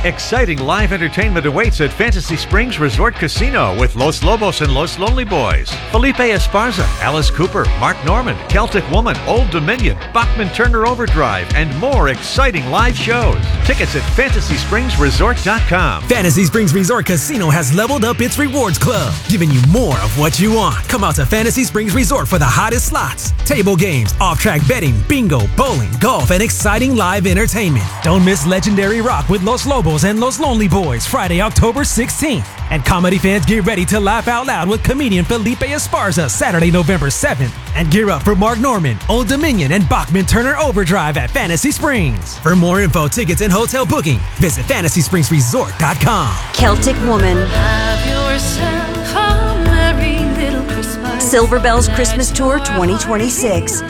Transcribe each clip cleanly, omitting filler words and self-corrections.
Exciting live entertainment awaits at Fantasy Springs Resort Casino with Los Lobos and Los Lonely Boys, Felipe Esparza, Alice Cooper, Mark Norman, Celtic Woman, Old Dominion, Bachman Turner Overdrive, and more exciting live shows. Tickets at FantasySpringsResort.com. Fantasy Springs Resort Casino has leveled up its rewards club, giving you more of what you want. Come out to Fantasy Springs Resort for the hottest slots, table games, off-track betting, bingo, bowling, golf, and exciting live entertainment. Don't miss Legendary Rock with Los Lobos and Los Lonely Boys Friday, October 16th. And comedy fans get ready to laugh out loud with comedian Felipe Esparza Saturday, November 7th. And gear up for Mark Norman, Old Dominion, and Bachman Turner Overdrive at Fantasy Springs. For more info, tickets, and hotel booking, visit FantasySpringsResort.com. Celtic Woman. Have yourself a merry little Christmas. Silver Bells Christmas Tour 2026.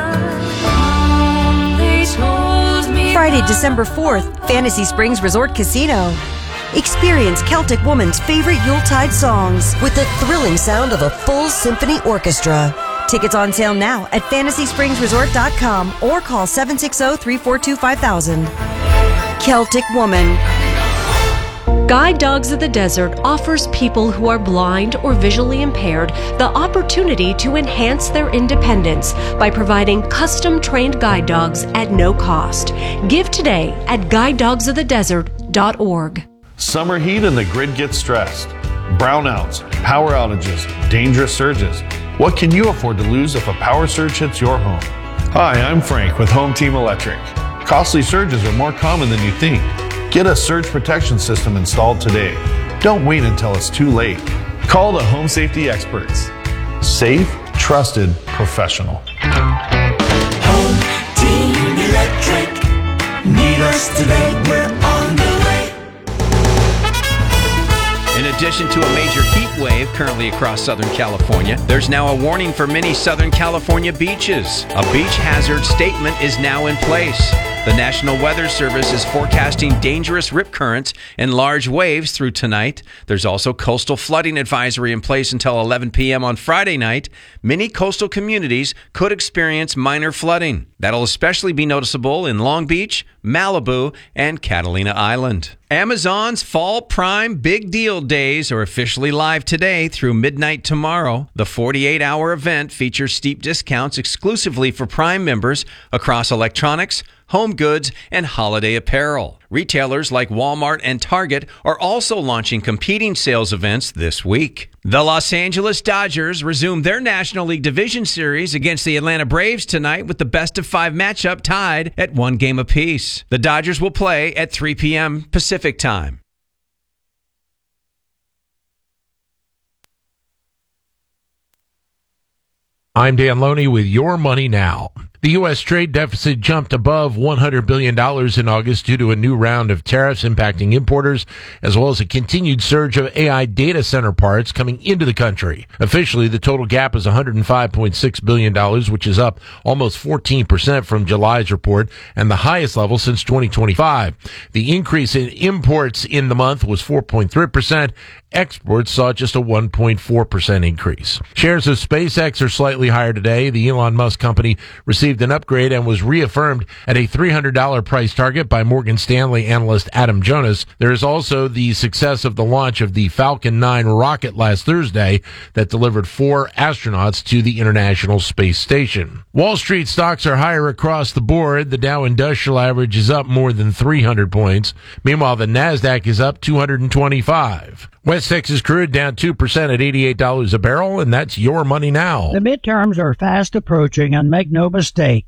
Friday, December 4th, Fantasy Springs Resort Casino. Experience Celtic Woman's favorite Yuletide songs with the thrilling sound of a full symphony orchestra. Tickets on sale now at FantasySpringsResort.com or call 760-342-5000. Celtic Woman. Guide Dogs of the Desert offers people who are blind or visually impaired the opportunity to enhance their independence by providing custom-trained guide dogs at no cost. Give today at guidedogsofthedesert.org. Summer heat and the grid gets stressed. Brownouts, power outages, dangerous surges. What can you afford to lose if a power surge hits your home? Hi, I'm Frank with Home Team Electric. Costly surges are more common than you think. Get a surge protection system installed today. Don't wait until it's too late. Call the home safety experts. Safe, trusted, professional. Home Team Electric. Need us today, we're on the way. In addition to a major heat wave currently across Southern California, there's now a warning for many Southern California beaches. A beach hazard statement is now in place. The National Weather Service is forecasting dangerous rip currents and large waves through tonight. There's also coastal flooding advisory in place until 11 p.m. on Friday night. Many coastal communities could experience minor flooding. That'll especially be noticeable in Long Beach, Malibu, and Catalina Island. Amazon's Fall Prime Big Deal Days are officially live today through midnight tomorrow. The 48-hour event features steep discounts exclusively for Prime members across electronics, home goods, and holiday apparel. Retailers like Walmart and Target are also launching competing sales events this week. The Los Angeles Dodgers resume their National League Division Series against the Atlanta Braves tonight with the best-of-5 matchup tied at 1 game apiece. The Dodgers will play at 3 p.m. Pacific Time. I'm Dan Loney with Your Money Now. The U.S. trade deficit jumped above $100 billion in August due to a new round of tariffs impacting importers, as well as a continued surge of AI data center parts coming into the country. Officially, the total gap is $105.6 billion, which is up almost 14% from July's report and the highest level since 2025. The increase in imports in the month was 4.3%. Exports saw just a 1.4% increase. Shares of SpaceX are slightly higher today. The Elon Musk company received an upgrade and was reaffirmed at a $300 price target by Morgan Stanley analyst Adam Jonas. There is also the success of the launch of the Falcon 9 rocket last Thursday that delivered 4 astronauts to the International Space Station. Wall Street stocks are higher across the board. The Dow Industrial Average is up more than 300 points. Meanwhile, the Nasdaq is up 225. West Texas crude down 2% at $88 a barrel, and that's Your Money Now. The midterms are fast approaching, and make no mistake,